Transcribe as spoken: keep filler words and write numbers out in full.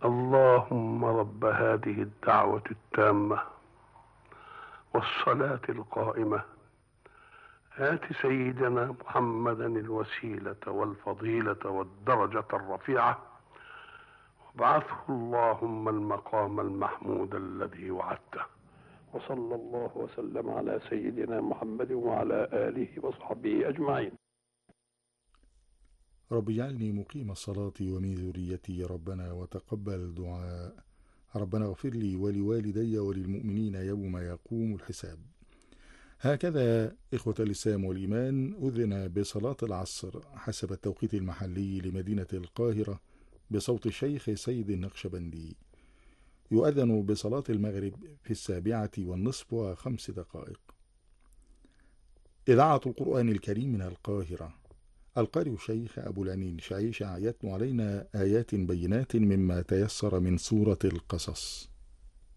اللهم رب هذه الدعوة التامة والصلاة القائمة آت سيدنا محمدا الوسيلة والفضيلة والدرجة الرفيعة وابعثه اللهم المقام المحمود الذي وعدته. وصلى الله وسلم على سيدنا محمد وعلى آله وصحبه أجمعين. رب اجعلني مقيم الصلاة ومن ذريتي ربنا وتقبل دعاء. ربنا اغفر لي ولوالدي وللمؤمنين يوم يقوم الحساب. هكذا إخوة الإسلام والإيمان أذن بصلاة العصر حسب التوقيت المحلي لمدينة القاهرة بصوت الشيخ سيد النقشبندي. يؤذن بصلاة المغرب في السابعة والنصف وخمس دقائق. إذاعة القرآن الكريم من القاهرة. القارئ الشيخ أبو الأنين شعيشع يتلو علينا آيات بينات مما تيسر من سورة القصص.